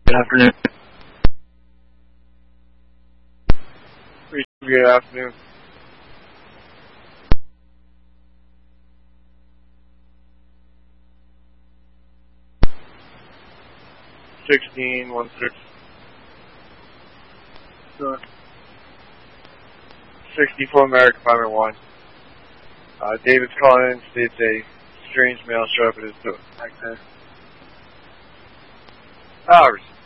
Good afternoon. Good afternoon. $16 1/6. 64 American Bomber 1. David's calling in, states a strange male showed up at his door. Like that.